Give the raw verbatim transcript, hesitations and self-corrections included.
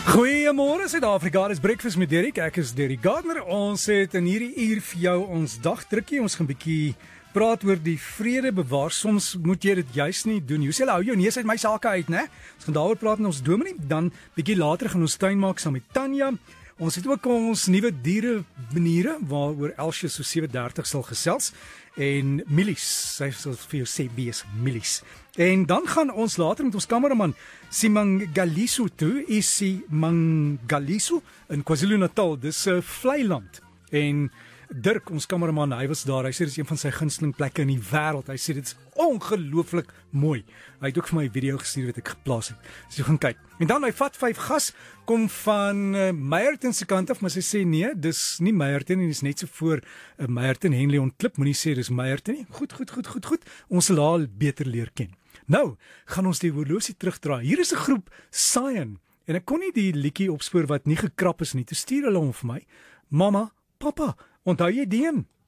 Goeiemôre Suid-Afrika, dis Breakfast met Derek. Ek is Derek Gardner. Ons het in hierdie uur vir jou ons dagdrukkie. Ons gaan 'n bietjie praat oor die vrede bewaar. Soms moet jy dit juis nie doen. Jy sê hou jou neus uit my sake uit, né? Ons gaan daaroor praat met ons dominee. Dan bietjie later gaan ons tuin maak saam met Tanya. Ons het ook ons nuwe diere maniere waaroor Elsje so sewe dertig sal gesels. En Milies, sy sal vir jou sê wie is Milies. En dan gaan ons later met ons kameraman Simangaliso toe, is Simangaliso in KwaZulu-Natal, dis 'n uh, vlei land. En Dirk, ons kameraman, hy was daar. Hy sê dit is een van sy gunsteling plekke in die wêreld. Hy sê dit is ongelooflik mooi. Hy het ook vir my 'n video gestuur wat ek geplaas het. So gaan kyk. En dan my vat vyf gas kom van uh, Meyerton se kant af, maar sy sê nee, dis nie Meyerton nie, dis net so voor 'n uh, Meyerton Henley ontklip. Moenie sê dis Meyerton nie. Goed, goed, goed, goed, goed. Ons sal haar beter leer ken. Nou, gaan ons die horlosie terugdraai. Hier is 'n groep Cyan en ek kon nie die liedjie opspoor wat nie gekrap is nie. Toe stuur hulle hom vir my. Mamma, pappa, onthou jy die een?